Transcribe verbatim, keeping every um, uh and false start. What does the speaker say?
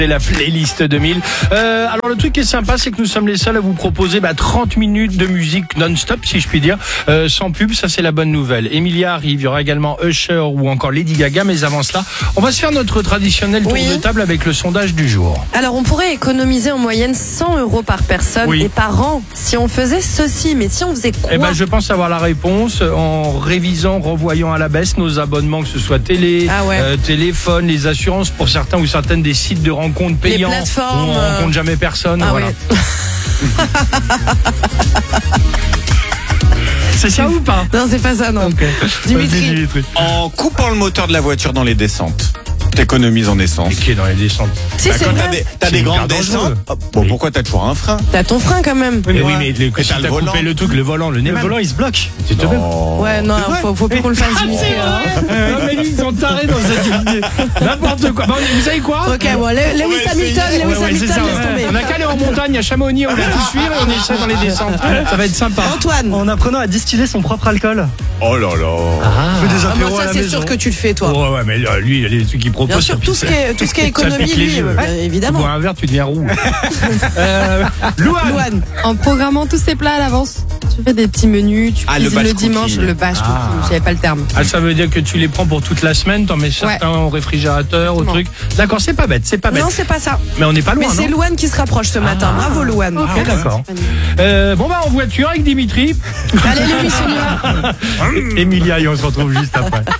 C'est la playlist deux mille. Euh, alors le truc qui est sympa, c'est que nous sommes les seuls à vous proposer bah, trente minutes de musique non-stop, si je puis dire, euh, sans pub. Ça, c'est la bonne nouvelle. Emilia arrive, il y aura également Usher ou encore Lady Gaga. Mais avant cela, on va se faire notre traditionnel tour Oui. de table avec le sondage du jour. Alors, on pourrait économiser en moyenne cent euros par personne Oui. et par an si on faisait ceci. Mais si on faisait quoi? Eh ben, je pense avoir la réponse en révisant, revoyant à la baisse nos abonnements, que ce soit télé, Ah ouais. euh, téléphone, les assurances pour certains ou certaines des sites de rencontres payants plateformes, où on euh, rencontre jamais personne. Ah voilà. ouais. C'est ça ou pas? Non, c'est pas ça, non. Ok. Dimitri. Vas-y, Dimitri. En coupant le moteur de la voiture dans les descentes, t'économises en essence. Et qui est dans les descentes? Si, Bah, c'est quand vrai. t'as des, t'as C'est des hyper grandes dangereux. descentes, oh, bon, pourquoi t'as toujours un frein? T'as ton frein quand même. Mais oui, Ouais. mais le, Et si t'as t'as le coupé volant. le truc, le volant, le nez, Le volant il se bloque. tu te mets. Non. Ouais, non, C'est vrai faut, faut plus qu'on le fasse, Dimitri. hein. Non, mais ils sont tarés dans cette idée. N'importe quoi. Bon, vous savez quoi? Ok, bon, Le- Lewis va Hamilton, essayer. Lewis Ouais, ouais, c'est Hamilton, ça, laisse ouais. tomber. On a qu'à aller en montagne à Chamonix, on va tout suivre et on essaie dans les descentes. Ça va être sympa. Antoine. En apprenant à distiller son propre alcool. Oh là là. On fait des Ah, apéros moi, à ça, la c'est maison. sûr que tu le fais, toi. Ouais, ouais, mais euh, lui, les trucs qu'il propose. Bien sûr, ça tout pique- ce qui est, tout ce qui est ça économie, pique les lui, yeux. euh, Ouais. Tu évidemment. bois un verre, tu deviens roux. euh, Louane. Louane. En programmant tous ces plats à l'avance. Tu fais des petits menus, tu Ah, le cuisines batch le dimanche, cooking. le batch Ah. cooking, j'avais pas le terme. Ah, ça veut dire que tu les prends pour toute la semaine, t'en mets certains au réfrigérateur, au Exactement. truc. D'accord, c'est pas bête, c'est pas bête. Non, c'est pas ça. Mais on n'est pas loin, Mais c'est non? Louane qui se rapproche ce matin. Bravo, Louane. Ok, d'accord. Euh, bon, bah, en voiture avec Dimitri. Allez, Louis, on y va. Emilia, et on se retrouve juste après.